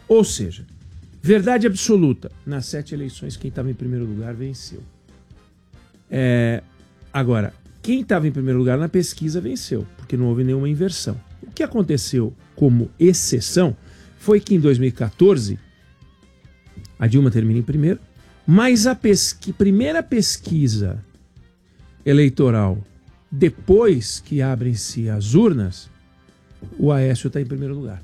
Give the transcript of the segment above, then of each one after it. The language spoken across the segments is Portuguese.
Ou seja, verdade absoluta, nas 7 eleições quem estava em primeiro lugar venceu. Agora, quem estava em primeiro lugar na pesquisa venceu, porque não houve nenhuma inversão. O que aconteceu como exceção foi que em 2014 a Dilma termina em primeiro, mas a primeira pesquisa eleitoral, depois que abrem-se as urnas, o Aécio está em primeiro lugar.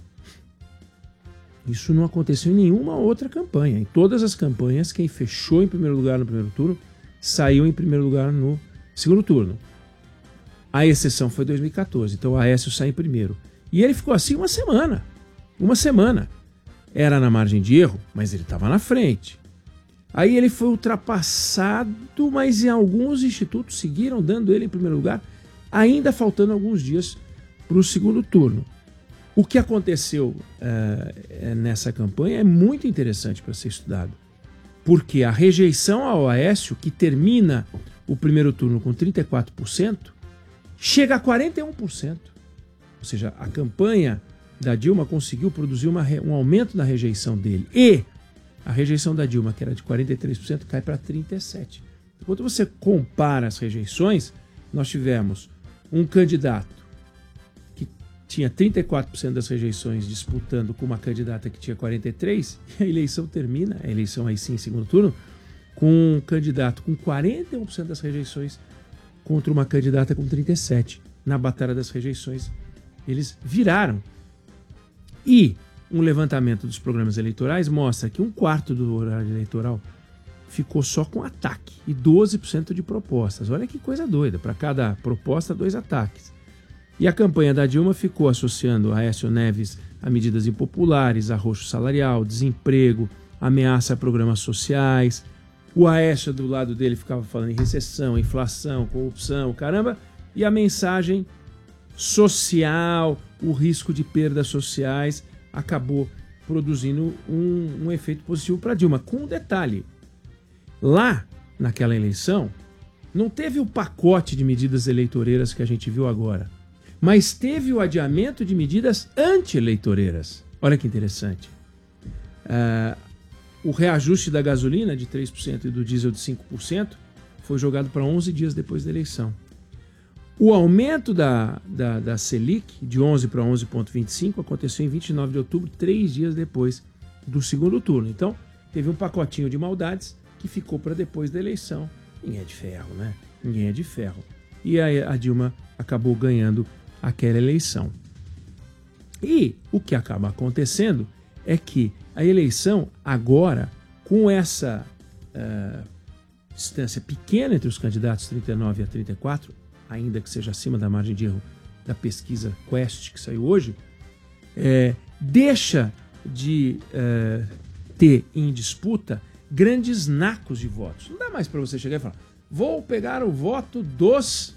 Isso não aconteceu em nenhuma outra campanha. Em todas as campanhas, quem fechou em primeiro lugar no primeiro turno saiu em primeiro lugar no segundo turno. A exceção foi 2014, então o Aécio sai em primeiro. E ele ficou assim uma semana. Uma semana. Era na margem de erro, mas ele estava na frente. Aí ele foi ultrapassado, mas em alguns institutos seguiram dando ele em primeiro lugar, ainda faltando alguns dias para o segundo turno. O que aconteceu nessa campanha é muito interessante para ser estudado, porque a rejeição ao Aécio, que termina o primeiro turno com 34%, chega a 41%. Ou seja, a campanha da Dilma conseguiu produzir um aumento na rejeição dele. E a rejeição da Dilma, que era de 43%, cai para 37%. Quando você compara as rejeições, nós tivemos um candidato que tinha 34% das rejeições disputando com uma candidata que tinha 43%, e a eleição termina, a eleição aí sim, em segundo turno, com um candidato com 41% das rejeições contra uma candidata com 37%. Na batalha das rejeições, eles viraram. E um levantamento dos programas eleitorais mostra que 1/4 do horário eleitoral ficou só com ataque e 12% de propostas. Olha que coisa doida, para cada proposta, 2 ataques. E a campanha da Dilma ficou associando a Aécio Neves a medidas impopulares, arroxo salarial, desemprego, ameaça a programas sociais. O Aécio do lado dele ficava falando em recessão, inflação, corrupção, caramba, e a mensagem social, o risco de perdas sociais, acabou produzindo um efeito positivo para Dilma. Com um detalhe, lá naquela eleição, não teve o pacote de medidas eleitoreiras que a gente viu agora, mas teve o adiamento de medidas anti-eleitoreiras. Olha que interessante. O reajuste da gasolina de 3% e do diesel de 5% foi jogado para 11 dias depois da eleição. O aumento da Selic, de 11 para 11,25, aconteceu em 29 de outubro, 3 dias depois do segundo turno. Então, teve um pacotinho de maldades que ficou para depois da eleição. Ninguém é de ferro, né? Ninguém é de ferro. E a Dilma acabou ganhando aquela eleição. E o que acaba acontecendo é que a eleição agora, com essa distância pequena entre os candidatos, 39 a 34, ainda que seja acima da margem de erro da pesquisa Quest que saiu hoje, deixa de ter em disputa grandes nacos de votos. Não dá mais para você chegar e falar, vou pegar o voto dos,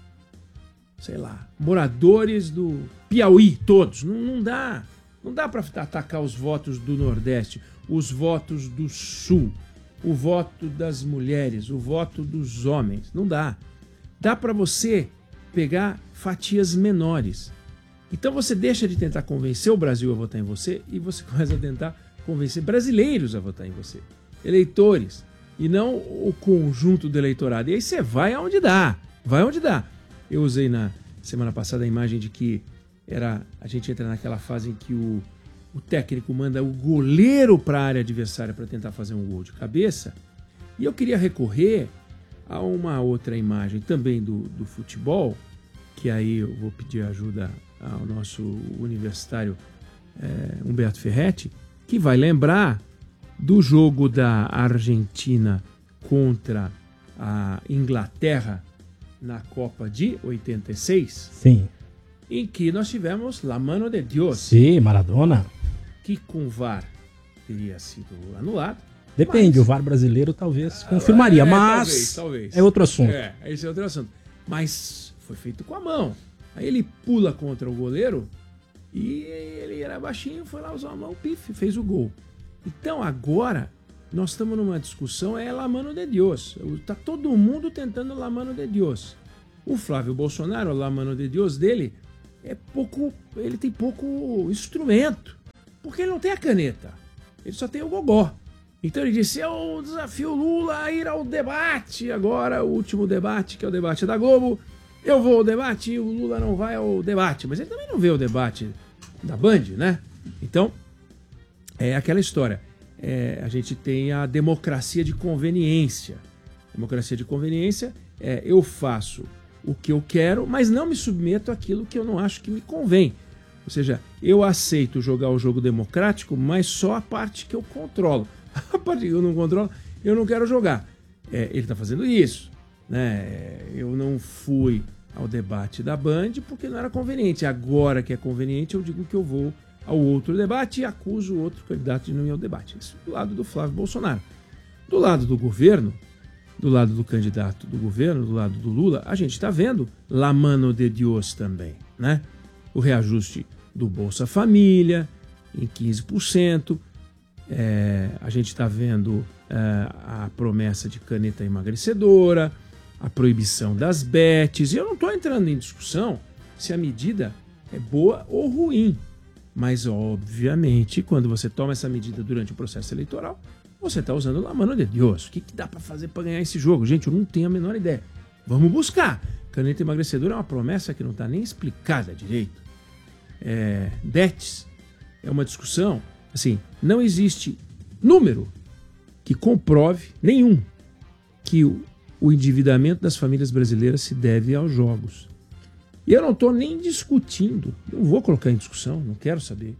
sei lá, moradores do Piauí, todos. Não dá. Não dá para atacar os votos do Nordeste, os votos do Sul, o voto das mulheres, o voto dos homens. Não dá. Dá para você pegar fatias menores. Então você deixa de tentar convencer o Brasil a votar em você e você começa a tentar convencer brasileiros a votar em você. Eleitores. E não o conjunto do eleitorado. E aí você vai aonde dá. Vai onde dá. Eu usei na semana passada a imagem de que a gente entra naquela fase em que o técnico manda o goleiro para a área adversária para tentar fazer um gol de cabeça. E eu queria recorrer a uma outra imagem também do futebol, que aí eu vou pedir ajuda ao nosso universitário Humberto Ferretti, que vai lembrar do jogo da Argentina contra a Inglaterra na Copa de 86. Sim. Em que nós tivemos La Mano de Dios. Sim, Maradona. Que com VAR teria sido anulado. Depende, o VAR brasileiro talvez confirmaria, mas talvez. É outro assunto. Esse é outro assunto. Mas foi feito com a mão. Aí ele pula contra o goleiro e ele era baixinho, foi lá, usou a mão, pif, fez o gol. Então agora nós estamos numa discussão, La Mano de Dios. Tá todo mundo tentando La Mano de Dios. O Flávio Bolsonaro, La Mano de Dios dele, ele tem pouco instrumento. Porque ele não tem a caneta, ele só tem o gogó. Então ele disse, eu desafio Lula a ir ao debate, agora o último debate, que é o debate da Globo, eu vou ao debate e o Lula não vai ao debate. Mas ele também não vê o debate da Band, né? Então, é aquela história. A gente tem a democracia de conveniência. Democracia de conveniência é eu faço o que eu quero, mas não me submeto àquilo que eu não acho que me convém. Ou seja, eu aceito jogar o jogo democrático, mas só a parte que eu controlo. A parte que eu não controlo, eu não quero jogar. Ele está fazendo isso, né? Eu não fui ao debate da Band porque não era conveniente. Agora que é conveniente, eu digo que eu vou ao outro debate e acuso o outro candidato de não ir ao debate. Isso do lado do Flávio Bolsonaro. Do lado do governo, do lado do candidato do governo, do lado do Lula, a gente está vendo la mano de Dios também, né? O reajuste do Bolsa Família em 15%. A gente está vendo a promessa de caneta emagrecedora, a proibição das bets. E eu não estou entrando em discussão se a medida é boa ou ruim. Mas, obviamente, quando você toma essa medida durante o processo eleitoral, você está usando la mano de Dios. O que dá para fazer para ganhar esse jogo? Gente, eu não tenho a menor ideia. Vamos buscar. Caneta emagrecedora é uma promessa que não está nem explicada direito. Bets é uma discussão. Assim, não existe número que comprove nenhum que o endividamento das famílias brasileiras se deve aos jogos. E eu não estou nem discutindo, não vou colocar em discussão, não quero saber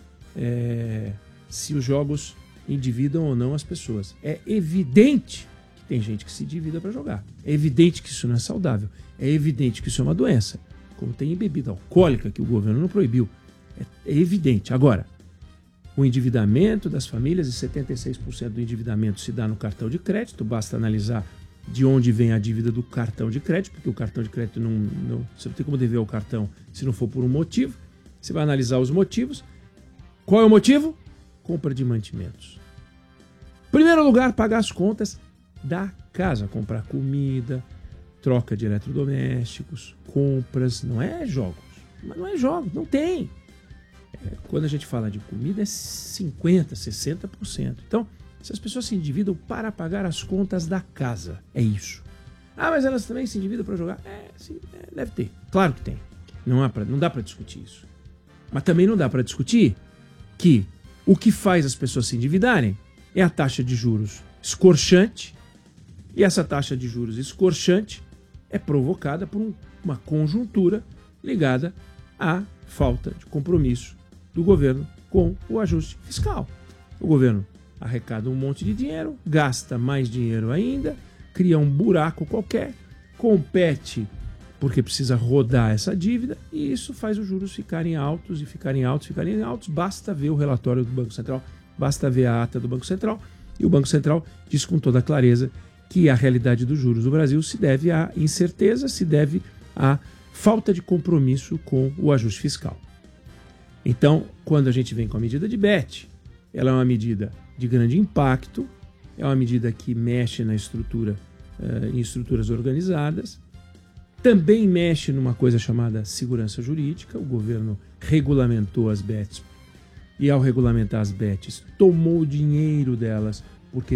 se os jogos endividam ou não as pessoas. É evidente que tem gente que se endivida para jogar. É evidente que isso não é saudável. É evidente que isso é uma doença. Como tem em bebida alcoólica, que o governo não proibiu. É evidente. Agora, o endividamento das famílias, e 76% do endividamento se dá no cartão de crédito, basta analisar de onde vem a dívida do cartão de crédito, porque o cartão de crédito você não tem como dever ao cartão se não for por um motivo. Você vai analisar os motivos. Qual é o motivo? Compra de mantimentos. Primeiro lugar, pagar as contas da casa, comprar comida, troca de eletrodomésticos, compras, não é jogos. Mas não é jogos, não tem. Quando a gente fala de comida é 50%, 60%. Então, se as pessoas se endividam para pagar as contas da casa, é isso. Ah, mas elas também se endividam para jogar? Sim, deve ter. Claro que tem. Não dá para discutir isso. Mas também não dá para discutir que o que faz as pessoas se endividarem é a taxa de juros escorchante, e essa taxa de juros escorchante é provocada por uma conjuntura ligada à falta de compromisso do governo com o ajuste fiscal. O governo arrecada um monte de dinheiro, gasta mais dinheiro ainda, cria um buraco qualquer, compete porque precisa rodar essa dívida, e isso faz os juros ficarem altos. Basta ver o relatório do Banco Central, basta ver a ata do Banco Central, e o Banco Central diz com toda clareza que a realidade dos juros do Brasil se deve à incerteza, se deve à falta de compromisso com o ajuste fiscal. Então, quando a gente vem com a medida de BET, ela é uma medida de grande impacto, é uma medida que mexe na estrutura, em estruturas organizadas, também mexe numa coisa chamada segurança jurídica. O governo regulamentou as BETs, e ao regulamentar as BETs, tomou o dinheiro delas, porque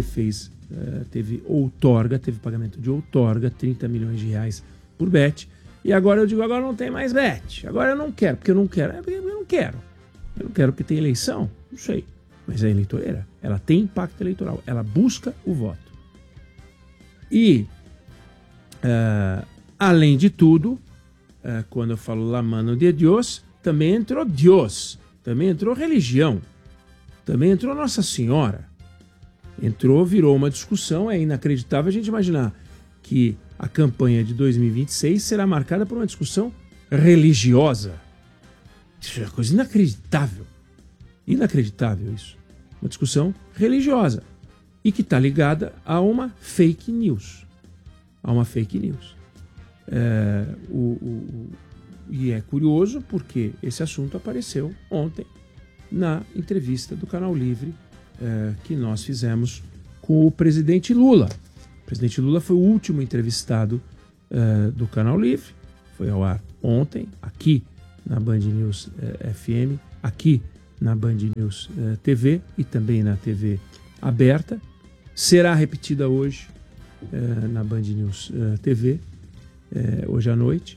teve pagamento de outorga, 30 milhões de reais por BET. E agora eu digo, agora não tem mais BET. Agora eu não quero, porque eu não quero. Eu não quero. Eu não quero porque tem eleição? Não sei. Mas a eleitoreira, ela tem impacto eleitoral. Ela busca o voto. E, além de tudo, quando eu falo la mano de Dios, também entrou Deus. Também entrou religião. Também entrou Nossa Senhora. Virou uma discussão. É inacreditável a gente imaginar que a campanha de 2026 será marcada por uma discussão religiosa. Isso é uma coisa inacreditável. Inacreditável isso. Uma discussão religiosa. E que está ligada a uma fake news. E é curioso porque esse assunto apareceu ontem na entrevista do Canal Livre que nós fizemos com o presidente Lula. O presidente Lula foi o último entrevistado do Canal Livre, foi ao ar ontem, aqui na Band News FM, aqui na Band News TV e também na TV aberta. Será repetida hoje na Band News TV, hoje à noite.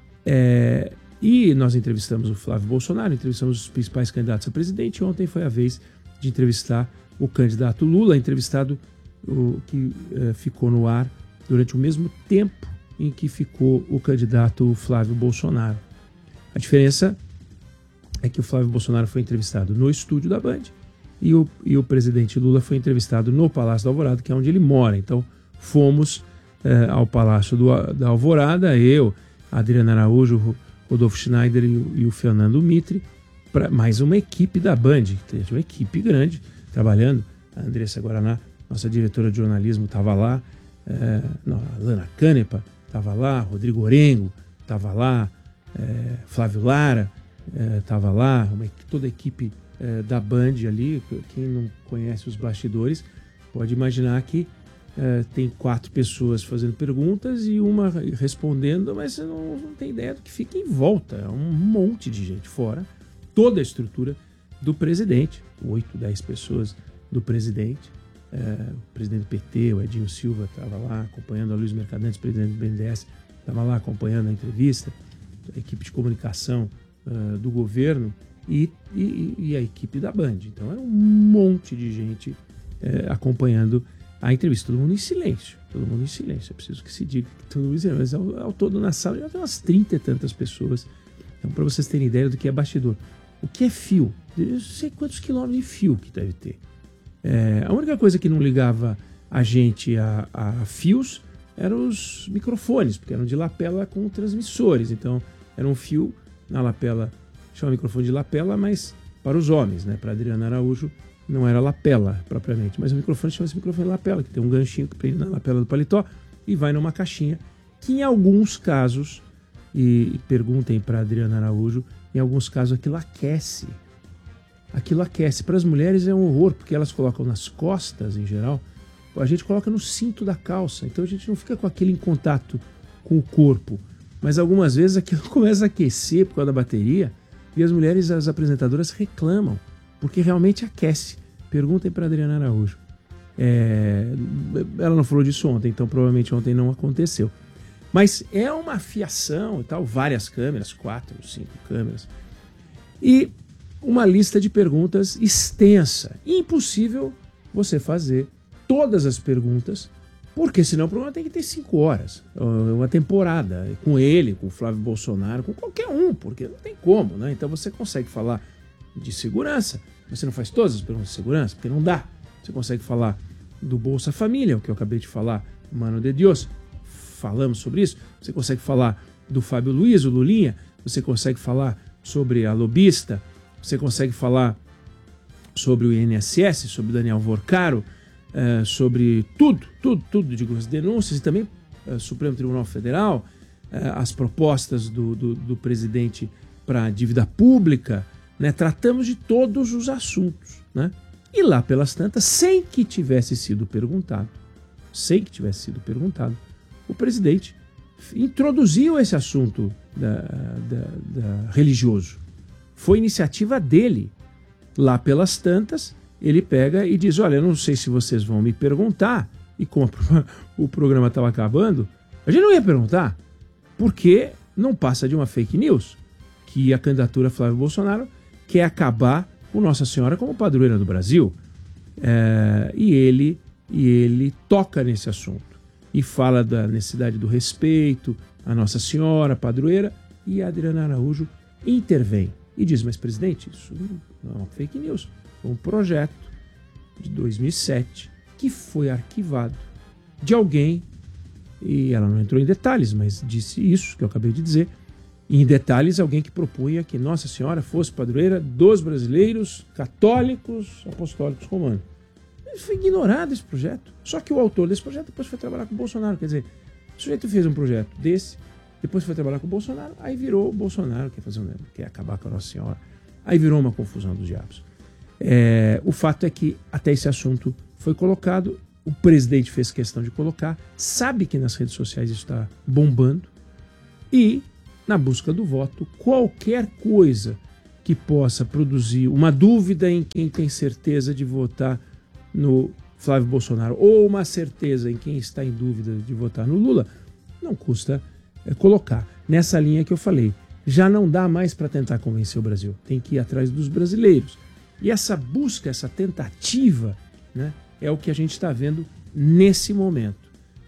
E nós entrevistamos o Flávio Bolsonaro, entrevistamos os principais candidatos a presidente. Ontem foi a vez de entrevistar o candidato Lula, entrevistado que ficou no ar durante o mesmo tempo em que ficou o candidato Flávio Bolsonaro. A diferença é que o Flávio Bolsonaro foi entrevistado no estúdio da Band e o presidente Lula foi entrevistado no Palácio da Alvorada, que é onde ele mora. Então fomos ao Palácio da Alvorada, eu, Adriana Araújo, Rodolfo Schneider e o Fernando Mitre, mais uma equipe da Band, uma equipe grande trabalhando. A Andressa Guaraná, nossa diretora de jornalismo, estava lá, a Lana Canepa estava lá, Rodrigo Orengo estava lá, Flávio Lara estava lá, toda a equipe da Band ali. Quem não conhece os bastidores pode imaginar que tem 4 pessoas fazendo perguntas e uma respondendo, mas você não tem ideia do que fica em volta. É um monte de gente fora, toda a estrutura do presidente, 8, 10 pessoas do presidente. O presidente do PT, o Edinho Silva, estava lá acompanhando, a Luiz Mercadantes, presidente do BNDES, estava lá acompanhando a entrevista, a equipe de comunicação do governo e a equipe da Band. Então era um monte de gente acompanhando a entrevista, todo mundo em silêncio, é preciso que se diga que todo mundo em silêncio, mas ao todo na sala já tem umas 30 e tantas pessoas. Então, para vocês terem ideia do que é bastidor. O que é fio? Eu não sei quantos quilômetros de fio que deve ter. A única coisa que não ligava a gente a fios eram os microfones, porque eram de lapela com transmissores. Então, era um fio na lapela, chama microfone de lapela, mas para os homens, né? Para Adriana Araújo não era lapela propriamente, mas o microfone chama-se microfone de lapela, que tem um ganchinho que prende na lapela do paletó e vai numa caixinha, que em alguns casos, e perguntem para Adriana Araújo, em alguns casos aquilo aquece. Aquilo aquece. Para as mulheres é um horror, porque elas colocam nas costas, em geral. A gente coloca no cinto da calça, então a gente não fica com aquele em contato com o corpo. Mas algumas vezes aquilo começa a aquecer por causa da bateria e as mulheres, as apresentadoras, reclamam, porque realmente aquece. Perguntem para a Adriana Araújo. Ela não falou disso ontem, então provavelmente ontem não aconteceu. Mas é uma fiação e tal, várias câmeras, 4, 5 câmeras. E uma lista de perguntas extensa. Impossível você fazer todas as perguntas, porque senão o programa tem que ter 5 horas. Uma temporada, com ele, com o Flávio Bolsonaro, com qualquer um, porque não tem como, né? Então você consegue falar de segurança, você não faz todas as perguntas de segurança, porque não dá. Você consegue falar do Bolsa Família, o que eu acabei de falar, Mano de Deus, falamos sobre isso. Você consegue falar do Fábio Luiz, o Lulinha, você consegue falar sobre a lobista, você consegue falar sobre o INSS, sobre o Daniel Vorcaro, sobre tudo, digo, as denúncias e também Supremo Tribunal Federal, as propostas do presidente para a dívida pública, né? Tratamos de todos os assuntos, né? E lá pelas tantas, sem que tivesse sido perguntado, o presidente introduziu esse assunto da religioso. Foi iniciativa dele. Lá pelas tantas, ele pega e diz, olha, eu não sei se vocês vão me perguntar, e como o programa estava acabando, a gente não ia perguntar, porque não passa de uma fake news, que a candidatura Flávio Bolsonaro quer acabar com Nossa Senhora como padroeira do Brasil. E ele toca nesse assunto e fala da necessidade do respeito à Nossa Senhora, padroeira, e a Adriana Araújo intervém e diz, mas presidente, isso não é uma fake news, foi um projeto de 2007 que foi arquivado de alguém, e ela não entrou em detalhes, mas disse isso que eu acabei de dizer, e em detalhes alguém que propunha que Nossa Senhora fosse padroeira dos brasileiros católicos apostólicos romanos. Foi ignorado esse projeto. Só que o autor desse projeto depois foi trabalhar com o Bolsonaro. Quer dizer, o sujeito fez um projeto desse, depois foi trabalhar com o Bolsonaro, aí virou o Bolsonaro, quer acabar com a Nossa Senhora. Aí virou uma confusão dos diabos. O fato é que até esse assunto foi colocado, o presidente fez questão de colocar, sabe que nas redes sociais isso está bombando, e na busca do voto, qualquer coisa que possa produzir uma dúvida em quem tem certeza de votar no Flávio Bolsonaro ou uma certeza em quem está em dúvida de votar no Lula, não custa colocar. Nessa linha que eu falei, já não dá mais para tentar convencer o Brasil, tem que ir atrás dos brasileiros. E essa busca, essa tentativa, né, é o que a gente está vendo nesse momento.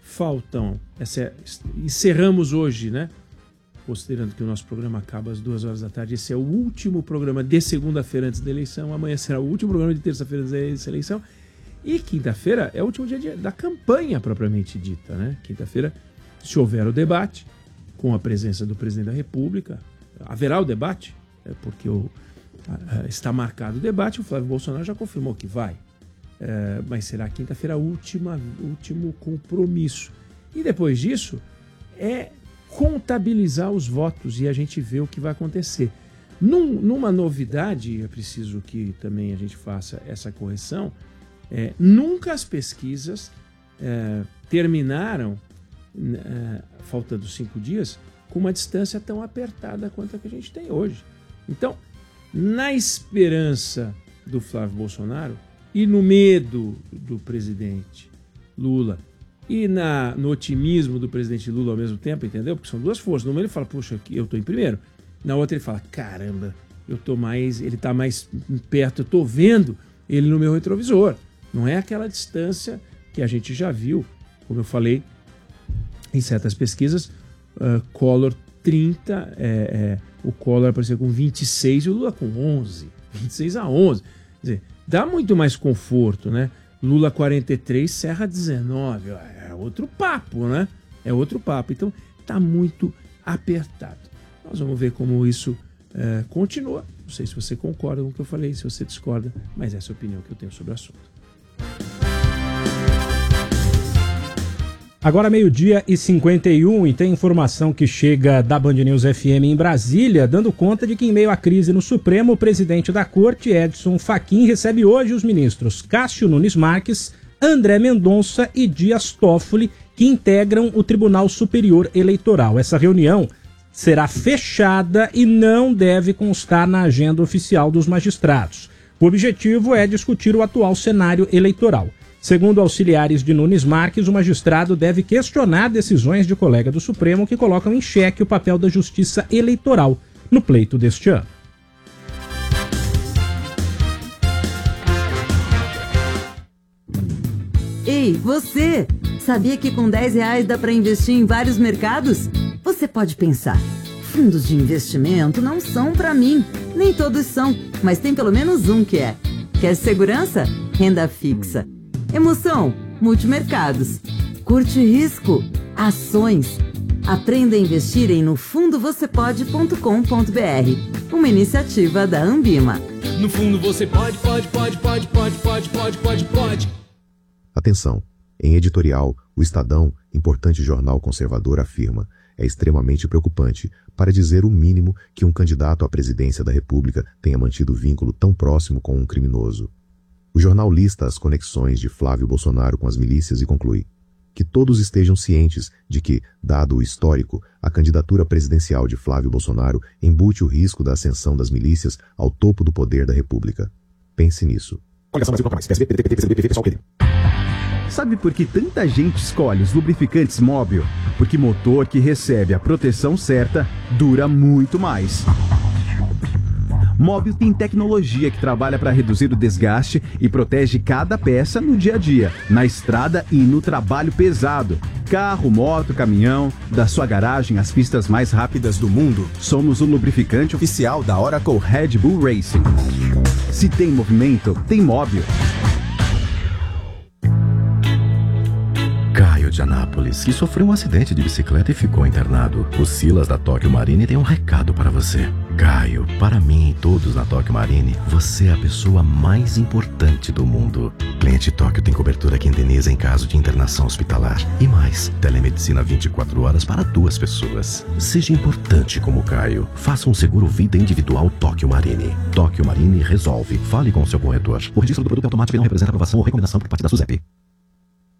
Encerramos hoje, né? Considerando que o nosso programa acaba às 2 horas da tarde, esse é o último programa de segunda-feira antes da eleição, amanhã será o último programa de terça-feira antes da eleição, e quinta-feira é o último dia da campanha propriamente dita, né? Quinta-feira, se houver o debate, com a presença do presidente da República, haverá o debate, porque está marcado o debate, o Flávio Bolsonaro já confirmou que vai, mas será quinta-feira o último compromisso. E depois disso, contabilizar os votos e a gente vê o que vai acontecer. Numa novidade, é preciso que também a gente faça essa correção, nunca as pesquisas terminaram, faltando 5 dias, com uma distância tão apertada quanto a que a gente tem hoje. Então, na esperança do Flávio Bolsonaro e no medo do presidente Lula e no otimismo do presidente Lula ao mesmo tempo, entendeu? Porque são duas forças. Numa ele fala, puxa, eu estou em primeiro. Na outra ele fala, caramba, ele está mais perto, eu estou vendo ele no meu retrovisor. Não é aquela distância que a gente já viu, como eu falei, em certas pesquisas, Collor 30, o Collor apareceu com 26 e o Lula com 11, 26-11. Quer dizer, dá muito mais conforto, né? Lula 43, Serra 19, é outro papo, né? É outro papo. Então, está muito apertado. Nós vamos ver como isso continua. Não sei se você concorda com o que eu falei, se você discorda, mas essa é a opinião que eu tenho sobre o assunto. Agora 12h51 e tem informação que chega da Band News FM em Brasília, dando conta de que em meio à crise no Supremo, o presidente da Corte, Edson Fachin, recebe hoje os ministros Cássio Nunes Marques, André Mendonça e Dias Toffoli, que integram o Tribunal Superior Eleitoral. Essa reunião será fechada e não deve constar na agenda oficial dos magistrados. O objetivo é discutir o atual cenário eleitoral. Segundo auxiliares de Nunes Marques, o magistrado deve questionar decisões de colega do Supremo que colocam em xeque o papel da justiça eleitoral no pleito deste ano. Ei, você! Sabia que com R$10 dá para investir em vários mercados? Você pode pensar, fundos de investimento não são para mim. Nem todos são, mas tem pelo menos um que é. Quer segurança? Renda fixa. Emoção? Multimercados. Curte risco? Ações. Aprenda a investir em nofundovocêpode.com.br. Uma iniciativa da Ambima. No fundo você pode. Atenção! Em editorial, o Estadão, importante jornal conservador, afirma: é extremamente preocupante, para dizer o mínimo, que um candidato à presidência da República tenha mantido vínculo tão próximo com um criminoso. O jornal lista as conexões de Flávio Bolsonaro com as milícias e conclui: que todos estejam cientes de que, dado o histórico, a candidatura presidencial de Flávio Bolsonaro embute o risco da ascensão das milícias ao topo do poder da República. Pense nisso. Sabe por que tanta gente escolhe os lubrificantes Móbil? Porque motor que recebe a proteção certa dura muito mais. Móbil tem tecnologia que trabalha para reduzir o desgaste e protege cada peça no dia a dia, na estrada e no trabalho pesado. Carro, moto, caminhão, da sua garagem às pistas mais rápidas do mundo. Somos o lubrificante oficial da Oracle Red Bull Racing. Se tem movimento, tem Móbil. Caio de Anápolis, que sofreu um acidente de bicicleta e ficou internado. O Silas da Tóquio Marine tem um recado para você. Caio, para mim e todos na Tóquio Marine, você é a pessoa mais importante do mundo. Cliente Tóquio tem cobertura que indeniza em caso de internação hospitalar. E mais, telemedicina 24 horas para 2 pessoas. Seja importante como Caio. Faça um seguro vida individual Tóquio Marine. Tóquio Marine resolve. Fale com o seu corretor. O registro do produto é automático e não representa aprovação ou recomendação por parte da SUSEP.